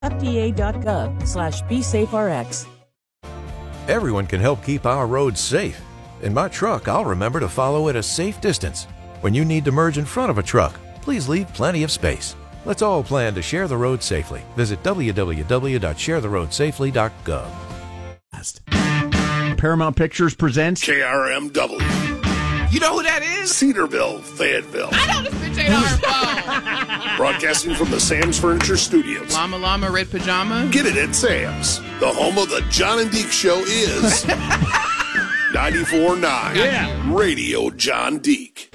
FDA.gov/BeSafeRx. Everyone can help keep our roads safe. In my truck, I'll remember to follow at a safe distance. When you need to merge in front of a truck, please leave plenty of space. Let's all plan to share the road safely. Visit www.sharetheroadsafely.gov. Paramount Pictures presents KRMW. You know who that is? Cedarville, Fayetteville. I know this bitch ain't our phone. Broadcasting from the Sam's Furniture Studios. Llama Llama Red Pajama. Get it at Sam's. The home of the John and Deke Show is 94.9 Radio John Deke.